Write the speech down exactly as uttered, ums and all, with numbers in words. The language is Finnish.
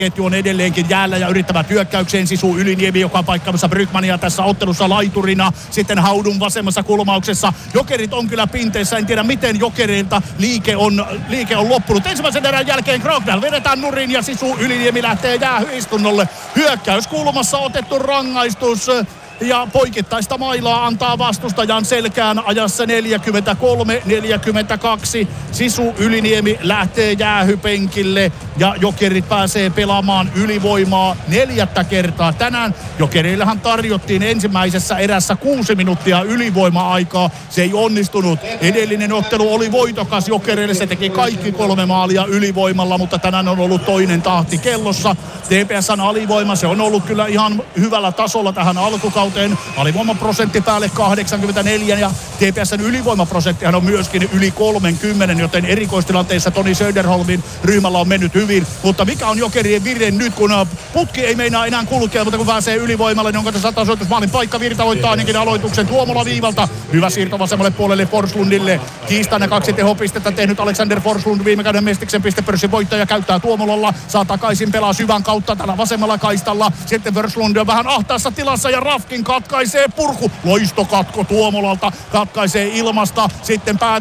ketju on edelleenkin jäällä ja yrittävät hyökkäykseen. Sisu Yliniemi, joka on paikkaamassa Brygmania tässä ottelussa laiturina. Sitten Haudun vasemmassa kulmauksessa. Jokerit on kyllä pinteessä. En tiedä miten Jokerilta liike on, liike on loppunut. Ensimmäisen erän jälkeen Krogdal vedetään nurin ja Sisu Yliniemi lähtee jäähyistunnolle. Hyökkäys kulmassa otettu rangaistus. Ja poikittaista mailaa antaa vastustajan selkään ajassa neljäkymmentäkolme neljäkymmentäkaksi. Sisu Yliniemi lähtee jäähypenkille ja Jokerit pääsee pelaamaan ylivoimaa neljättä kertaa. Tänään Jokereillehan tarjottiin ensimmäisessä erässä kuusi minuuttia ylivoima-aikaa. Se ei onnistunut. Edellinen ottelu oli voitokas Jokereille. Se teki kaikki kolme maalia ylivoimalla, mutta tänään on ollut toinen tahti kellossa. T P S:n alivoima, se on ollut kyllä ihan hyvällä tasolla tähän alkukauteen. Alivoimaprosentti päälle kahdeksankymmentäneljä ja T P S:n ylivoimaprosenttihan on myöskin yli kolmekymmentä, joten erikoistilanteissa Toni Söderholmin ryhmällä on mennyt hyvin. Mutta mikä on Jokerien vire nyt, kun putki ei meinaa enää kulkea, mutta kun pääsee ylivoimalle, niin onko tässä tasoitusmaalin paikka? Virta voittaa ainakin aloituksen Tuomola viivalta. Hyvä siirto vasemmalle puolelle Forslundille. Kiistainen kaksi tehopistettä tehnyt Alexander Forslund, viime käden Mestiksen pistepörssin voittaja, käyttää Tuomolalla. Saa takaisin, pelaa syvän kautta tällä vasemmalla kaistalla. Sitten Forslund on vähän ahtaassa tilassa ja Rafkin katkaisee purku. Loistokatko Tuomolalta, katkaisee ilmasta. Sitten pää